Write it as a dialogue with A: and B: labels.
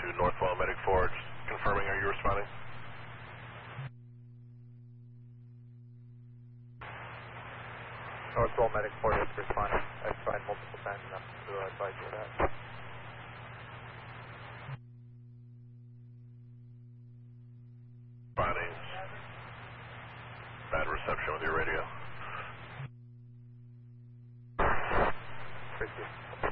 A: Northwell Medic 4, just confirming, are you responding?
B: Northwell Medic 4 is responding. I've tried multiple times enough to advise you that.
A: Responding. Bad reception with your radio.
B: Thank you.